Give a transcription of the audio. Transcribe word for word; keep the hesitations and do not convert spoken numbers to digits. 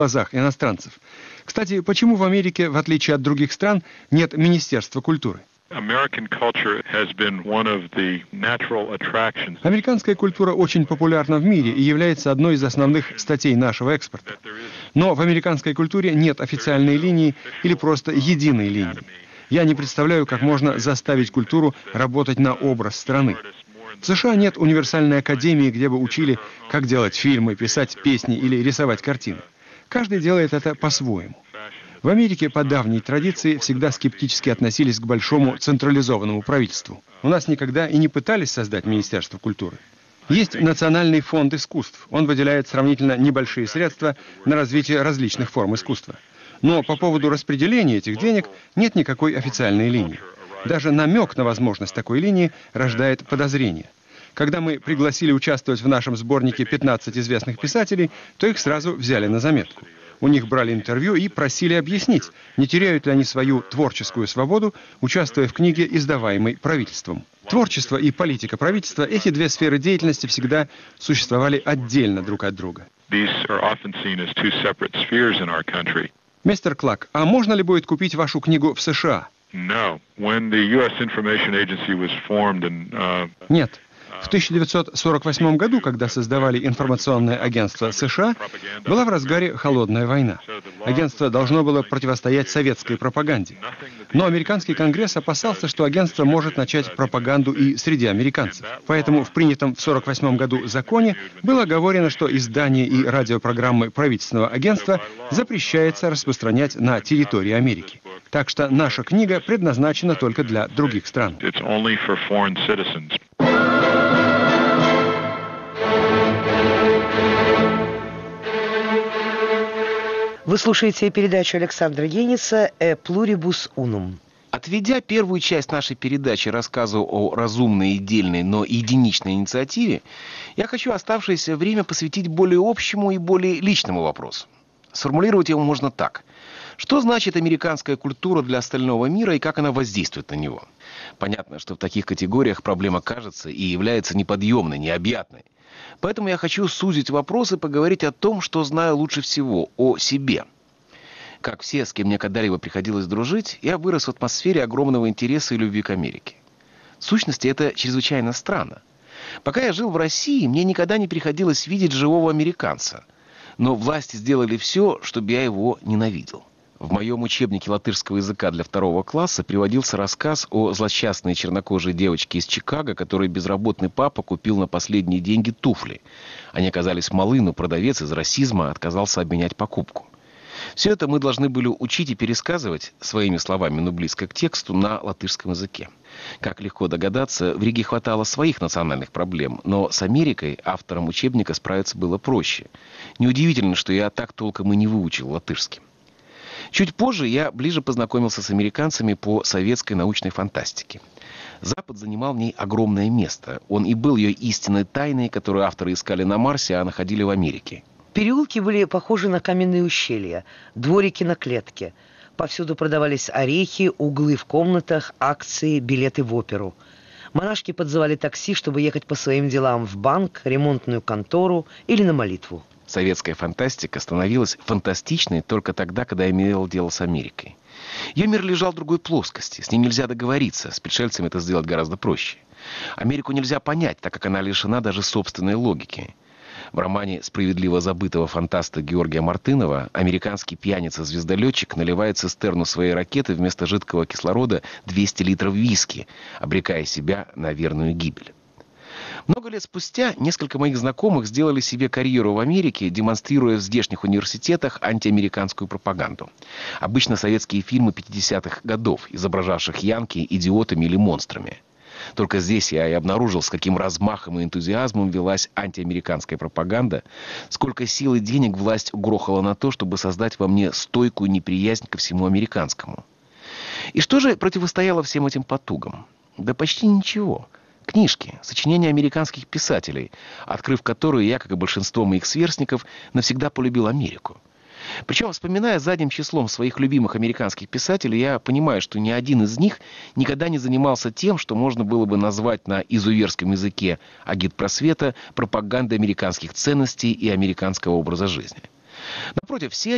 глазах иностранцев. Кстати, почему в Америке, в отличие от других стран, нет Министерства культуры? Американская культура очень популярна в мире и является одной из основных статей нашего экспорта. Но в американской культуре нет официальной линии или просто единой линии. Я не представляю, как можно заставить культуру работать на образ страны. В США нет универсальной академии, где бы учили, как делать фильмы, писать песни или рисовать картины. Каждый делает это по-своему. В Америке по давней традиции всегда скептически относились к большому централизованному правительству. У нас никогда и не пытались создать Министерство культуры. Есть Национальный фонд искусств. Он выделяет сравнительно небольшие средства на развитие различных форм искусства. Но по поводу распределения этих денег нет никакой официальной линии. Даже намек на возможность такой линии рождает подозрение. Когда мы пригласили участвовать в нашем сборнике пятнадцать известных писателей, то их сразу взяли на заметку. У них брали интервью и просили объяснить, не теряют ли они свою творческую свободу, участвуя в книге, издаваемой правительством. Творчество и политика правительства, эти две сферы деятельности всегда существовали отдельно друг от друга. Мистер Клак, а можно ли будет купить вашу книгу в США? Нет. В тысяча девятьсот сорок восьмом году, когда создавали информационное агентство США, была в разгаре холодная война. Агентство должно было противостоять советской пропаганде. Но американский конгресс опасался, что агентство может начать пропаганду и среди американцев. Поэтому в принятом в сорок восьмом году законе было оговорено, что издание и радиопрограммы правительственного агентства запрещается распространять на территории Америки. Так что наша книга предназначена только для других стран. Вы слушаете передачу Александра Гениса «E pluribus unum». Отведя первую часть нашей передачи рассказу о разумной и дельной, но единичной инициативе, я хочу оставшееся время посвятить более общему и более личному вопросу. Сформулировать его можно так. Что значит американская культура для остального мира и как она воздействует на него? Понятно, что в таких категориях проблема кажется и является неподъемной, необъятной. Поэтому я хочу сузить вопрос и поговорить о том, что знаю лучше всего, о себе. Как все, с кем мне когда-либо приходилось дружить, я вырос в атмосфере огромного интереса и любви к Америке. В сущности, это чрезвычайно странно. Пока я жил в России, мне никогда не приходилось видеть живого американца. Но власти сделали все, чтобы я его ненавидел. В моем учебнике латышского языка для второго класса приводился рассказ о злосчастной чернокожей девочке из Чикаго, которой безработный папа купил на последние деньги туфли. Они оказались малы, но продавец из расизма отказался обменять покупку. Все это мы должны были учить и пересказывать своими словами, но близко к тексту, на латышском языке. Как легко догадаться, в Риге хватало своих национальных проблем, но с Америкой автором учебника справиться было проще. Неудивительно, что я так толком и не выучил латышский. Чуть позже я ближе познакомился с американцами по советской научной фантастике. Запад занимал в ней огромное место. Он и был ее истинной тайной, которую авторы искали на Марсе, а находили в Америке. Переулки были похожи на каменные ущелья, дворики на клетке. Повсюду продавались орехи, углы в комнатах, акции, билеты в оперу. Монашки подзывали такси, чтобы ехать по своим делам в банк, ремонтную контору или на молитву. Советская фантастика становилась фантастичной только тогда, когда имела дело с Америкой. Ее мир лежал в другой плоскости, с ней нельзя договориться, с пришельцами это сделать гораздо проще. Америку нельзя понять, так как она лишена даже собственной логики. В романе справедливо забытого фантаста Георгия Мартынова американский пьяница-звездолетчик наливает в цистерну своей ракеты вместо жидкого кислорода двести литров виски, обрекая себя на верную гибель. Много лет спустя несколько моих знакомых сделали себе карьеру в Америке, демонстрируя в здешних университетах антиамериканскую пропаганду. Обычно советские фильмы пятидесятых годов, изображавших янки идиотами или монстрами. Только здесь я и обнаружил, с каким размахом и энтузиазмом велась антиамериканская пропаганда, сколько сил и денег власть угрохала на то, чтобы создать во мне стойкую неприязнь ко всему американскому. И что же противостояло всем этим потугам? Да почти ничего. Книжки, сочинения американских писателей, открыв которые я, как и большинство моих сверстников, навсегда полюбил Америку. Причем, вспоминая задним числом своих любимых американских писателей, я понимаю, что ни один из них никогда не занимался тем, что можно было бы назвать на изуверском языке агитпросвета пропагандой американских ценностей и американского образа жизни. Напротив, все